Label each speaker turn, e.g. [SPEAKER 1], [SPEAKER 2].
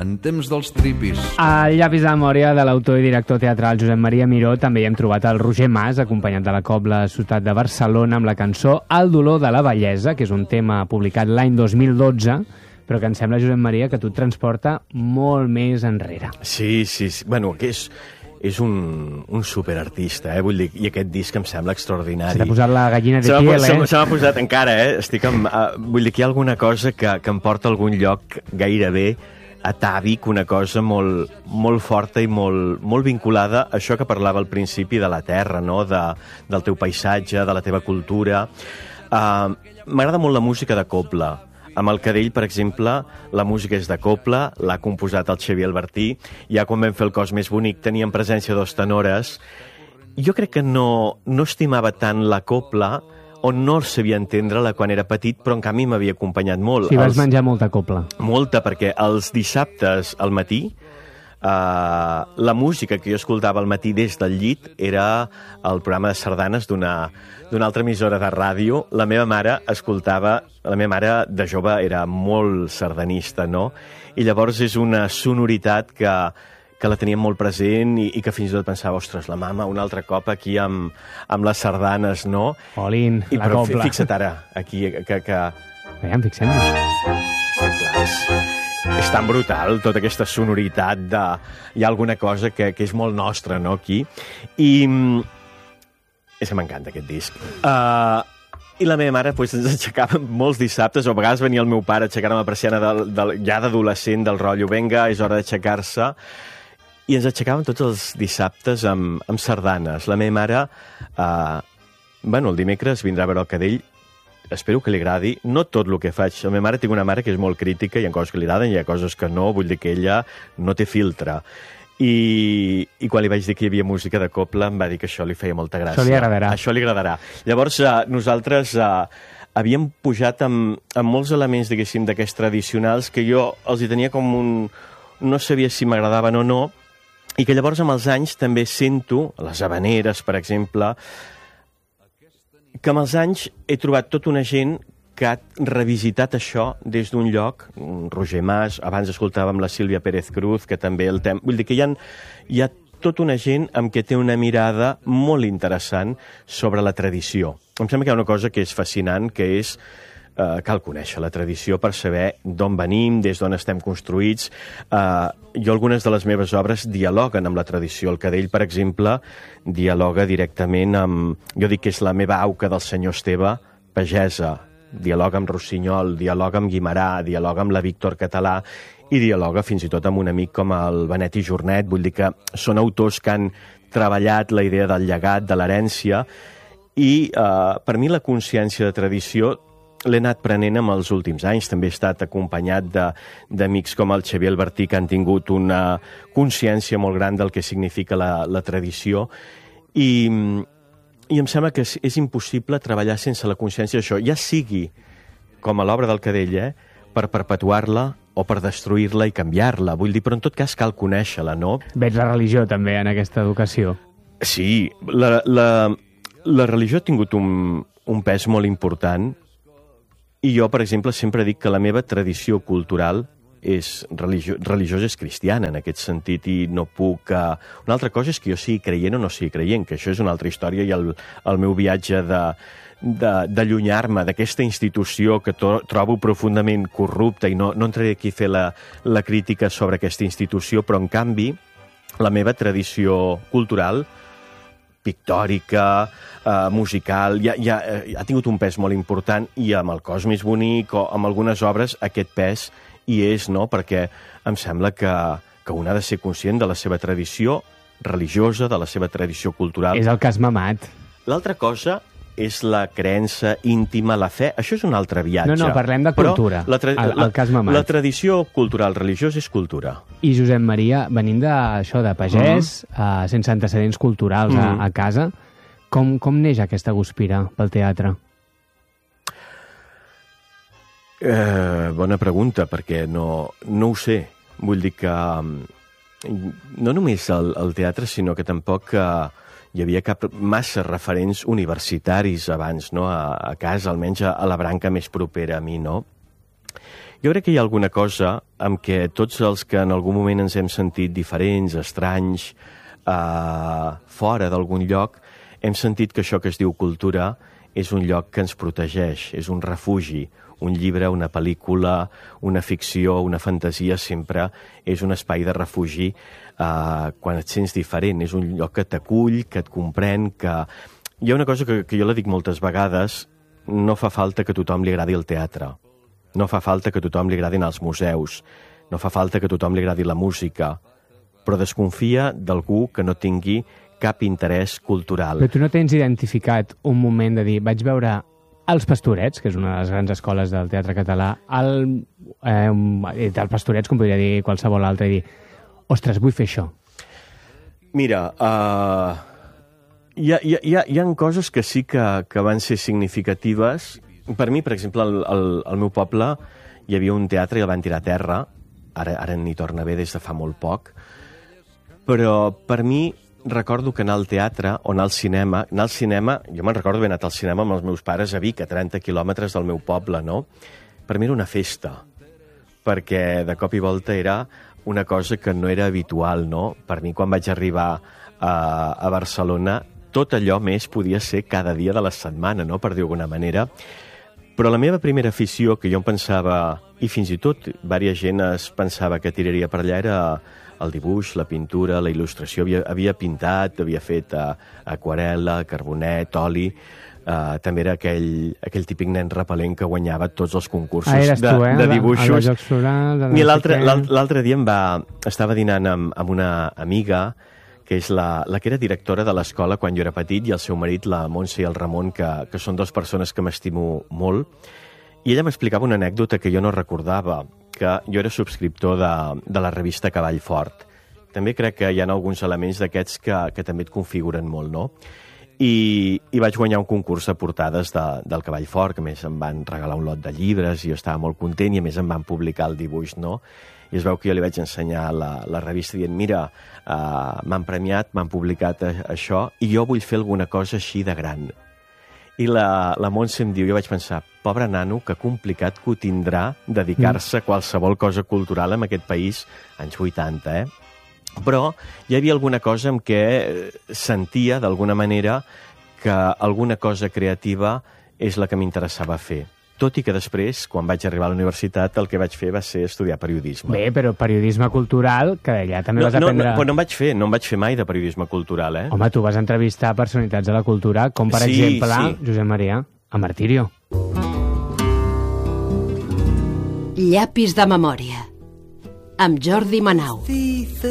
[SPEAKER 1] en temps dels tripis.
[SPEAKER 2] Al llavis de memòria de l'autor i director teatral Josep Maria Miró també hi hem trobat el Roger Mas, acompanyat de la Cobla Ciutat de Barcelona, amb la cançó El dolor de la vellesa, que és un tema publicat l'any 2012, però que em sembla, Josep Maria, que tu et transporta molt més enrere.
[SPEAKER 3] Sí. Bueno, que és un superartista, vull dir, i aquest disc em sembla extraordinari.
[SPEAKER 2] Se t'ha posat la gallina de piel,
[SPEAKER 3] Se m'ha posat encara, vull dir que hi ha alguna cosa que em porta a algun lloc gairebé atàvic, una cosa molt, molt forta i molt vinculada a això que parlava al principi de la terra, no? Del teu paisatge, de la teva cultura. M'agrada molt la música de cobla. Amb el Cadell, per exemple, la música és de cobla, l'ha composat el Xavier Albertí. Ja quan vam fer el Cos més bonic teníem presència dos tenores. Jo crec que no estimava tant la cobla, o no sabia entendre-la quan era petit, però en canvi m'havia acompanyat molt.
[SPEAKER 2] Sí, vas menjar molta cobla.
[SPEAKER 3] Molta, perquè els dissabtes al matí la música que jo escoltava al matí des del llit era el programa de sardanes d'una altra emissora de ràdio. La meva mare de jove era molt sardanista, no? I llavors és una sonoritat que la teníem molt present i que fins i tot pensava, ostres, la mama un altre cop aquí amb les sardanes, no?
[SPEAKER 2] Olin, la
[SPEAKER 3] però
[SPEAKER 2] cobla.
[SPEAKER 3] Fixa't ara, aquí, que...
[SPEAKER 2] Veiem, fixem-nos.
[SPEAKER 3] És tan brutal, tota aquesta sonoritat de... Hi ha alguna cosa que és molt nostra, no?, aquí. I és que m'encanta aquest disc. I la meva mare ens aixecava molts dissabtes, o a vegades venia el meu pare a aixecar-me la persiana ja d'adolescent, del rotllo, venga, és hora d'aixecar-se, i ens aixecàvem tots els dissabtes amb sardanes. La meva mare, el dimecres vindrà a veure el Cadell, espero que li agradi, no tot el que faig. La meva mare, tinc una mare que és molt crítica, hi ha coses que li agraden, hi ha coses que no, vull dir que ella no té filtre. I quan li vaig dir que hi havia música de cobla em va dir que això li feia molta gràcia. Això li agradarà. Llavors nosaltres havíem pujat amb molts elements, diguéssim, d'aquests tradicionals que jo els hi tenia com no sabia si m'agradaven o no, i que llavors amb els anys també sento, les habaneres, per exemple, que amb els anys he trobat tota una gent que ha revisitat això des d'un lloc, Roger Mas, abans escoltàvem la Sílvia Pérez Cruz, que també el tema... Vull dir que hi ha tota una gent amb què té una mirada molt interessant sobre la tradició. Em sembla que hi ha una cosa que és fascinant, que és cal conèixer la tradició per saber d'on venim, des d'on estem construïts. Jo algunes de les meves obres dialoguen amb la tradició. El Cadell, per exemple, dialoga directament amb... Jo dic que és la meva auca del senyor Esteve, pagesa, dialoga amb Rossinyol, dialoga amb Guimerà, dialoga amb la Víctor Català i dialoga fins i tot amb un amic com el Benet i Jornet. Vull dir que són autors que han treballat la idea del llegat, de l'herència, i per mi la consciència de tradició l'he anat prenent amb els últims anys. També he estat acompanyat d'amics com el Xavier Albertí, que han tingut una consciència molt gran del que significa la tradició, i em sembla que és impossible treballar sense la consciència d'això, ja sigui com a l'obra del Cadell, per perpetuar-la o per destruir-la i canviar-la. Vull dir, però en tot cas cal conèixer-la, no?
[SPEAKER 2] Veig la religió també en aquesta educació.
[SPEAKER 3] Sí, la religió ha tingut un pes molt important, i jo, per exemple, sempre dic que la meva tradició cultural religiosa és cristiana, en aquest sentit, i no puc... Una altra cosa és que jo sigui creient o no sigui creient, que això és una altra història, i el meu viatge d'allunyar-me d'aquesta institució que trobo profundament corrupta, i no entraré aquí a fer la crítica sobre aquesta institució, però, en canvi, la meva tradició cultural, pictòrica, musical, ha tingut un pes molt important, i amb el Cos més bonic o amb algunes obres aquest pes hi és, no? Perquè em sembla que un ha de ser conscient de la seva tradició religiosa, de la seva tradició cultural.
[SPEAKER 2] És el que has mamat.
[SPEAKER 3] L'altra cosa és la creença íntima, la fe. Això és un altre viatge.
[SPEAKER 2] No, parlem de cultura, el que has mamat.
[SPEAKER 3] La tradició cultural religiosa és cultura.
[SPEAKER 2] I Josep Maria, venint d'això, de pagès, sense antecedents culturals a casa, com neix aquesta guspira pel teatre?
[SPEAKER 3] Bona pregunta, perquè no ho sé. Vull dir que no només el teatre, sinó que tampoc hi havia massa referents universitaris abans, no? A casa, almenys a la branca més propera a mi, no? Jo crec que hi ha alguna cosa amb què tots els que en algun moment ens hem sentit diferents, estranys, fora d'algun lloc, hem sentit que això que es diu cultura és un lloc que ens protegeix, és un refugi. Un llibre, una pel·lícula, una ficció, una fantasia sempre és un espai de refugi quan et sents diferent. És un lloc que t'acull, que et comprèn, que... Hi ha una cosa que jo la dic moltes vegades, no fa falta que a tothom li agradi el teatre, no fa falta que a tothom li agradin els museus, no fa falta que a tothom li agradi la música, però desconfia d'algú que no tingui cap interès cultural.
[SPEAKER 2] Però tu no tens identificat un moment de dir, vaig veure Els Pastorets, que és una de les grans escoles del teatre català, del Pastorets, com podria dir qualsevol altre, i dir, ostres, vull fer això.
[SPEAKER 3] Mira, hi ha coses que sí que van ser significatives. Per mi, per exemple, al meu poble hi havia un teatre i el van tirar a terra, ara n'hi torna bé des de fa molt poc, però per mi recordo que anar al teatre o anar al cinema, jo me'n recordo haver anat al cinema amb els meus pares a Vic, a 30 quilòmetres del meu poble, no? Per mi era una festa, perquè de cop i volta era una cosa que no era habitual, no? Per mi, quan vaig arribar a Barcelona, tot allò més podia ser cada dia de la setmana, no?, per dir d'alguna manera. Però la meva primera afició, que jo em pensava, i fins i tot diversa gent es pensava que tiraria per allà, era el dibuix, la pintura, la il·lustració. Havia pintat, havia fet aquarel·la, carbonet, oli. També era aquell típic nen repel·lent que guanyava tots els concursos de dibuixos. I l'altre dia estava dinant amb una amiga que és la que era directora de l'escola quan jo era petit, i el seu marit, la Montse i el Ramon, que són dues persones que m'estimo molt. I ella m'explicava una anècdota que jo no recordava, que jo era subscriptor de la revista Cavall Fort. També crec que hi ha alguns elements d'aquests que també et configuren molt, no? I vaig guanyar un concurs de portades del Cavall Fort, que a més em van regalar un lot de llibres i jo estava molt content, i a més em van publicar el dibuix, no? I es veu que jo li vaig ensenyar la revista dient, mira, m'han premiat, m'han publicat això, i jo vull fer alguna cosa així de gran. I la Montse em diu, jo vaig pensar, pobre nano, que complicat que ho tindrà dedicar-se a qualsevol cosa cultural en aquest país, anys 80, Però hi havia alguna cosa en què sentia, d'alguna manera, que alguna cosa creativa és la que m'interessava fer. Tot i que després, quan vaig arribar a la universitat, el que vaig fer va ser estudiar periodisme.
[SPEAKER 2] Bé, però periodisme cultural, que d'allà també vas aprendre...
[SPEAKER 3] No en vaig fer mai de periodisme cultural,
[SPEAKER 2] Home, tu vas entrevistar personalitats de la cultura, com per exemple, Josep Maria, a Martirio.
[SPEAKER 1] Llapis de memòria, amb Jordi Manau.